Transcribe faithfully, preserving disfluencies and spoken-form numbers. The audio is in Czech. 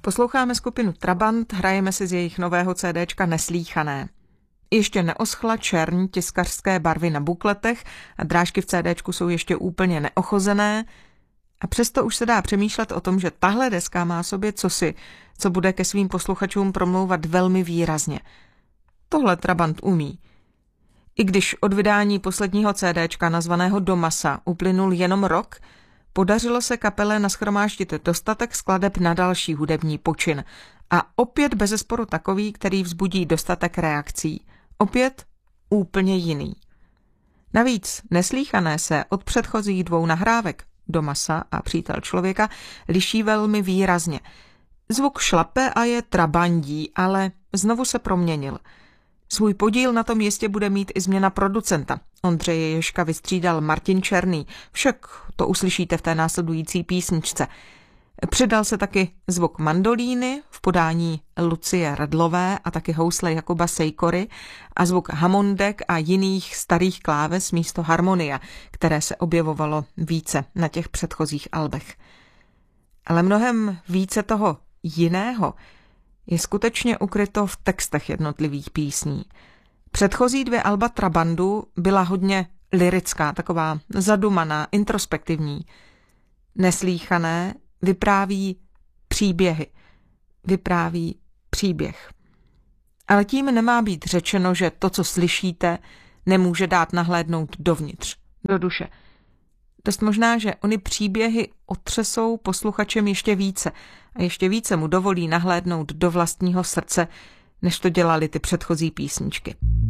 Posloucháme skupinu Trabant, hrajeme si z jejich nového CDčka Neslýchané. Ještě neoschla čerň tiskařské barvy na bukletech a drážky v CDčku jsou ještě úplně neochozené a přesto už se dá přemýšlet o tom, že tahle deska má sobě cosi, co bude ke svým posluchačům promlouvat velmi výrazně. Tohle Trabant umí. I když od vydání posledního CDčka nazvaného Do masa uplynul jenom rok, podařilo se kapele nashromáždit dostatek skladeb na další hudební počin a opět bezesporu takový, který vzbudí dostatek reakcí. Opět úplně jiný. Navíc Neslýchané se od předchozích dvou nahrávek Do masa a Přítel člověka liší velmi výrazně. Zvuk šlape a je trabandí, ale znovu se proměnil. Svůj podíl na tom jistě bude mít i změna producenta. Ondřeje Ježka vystřídal Martin Černý, však to uslyšíte v té následující písničce. Přidal se taky zvuk mandolíny v podání Lucie Redlové a taky housle Jakuba Sejkory a zvuk hamondek a jiných starých kláves místo harmonia, které se objevovalo více na těch předchozích albech. Ale mnohem více toho jiného je skutečně ukryto v textech jednotlivých písní. Předchozí dvě alba Trabandu byla hodně lyrická, taková zadumaná, introspektivní. Neslýchané vypráví příběhy. Vypráví příběh. Ale tím nemá být řečeno, že to, co slyšíte, nemůže dát nahlédnout dovnitř, do duše. Dost možná, že ony příběhy otřesou posluchačem ještě více a ještě více mu dovolí nahlédnout do vlastního srdce, než to dělali ty předchozí písničky.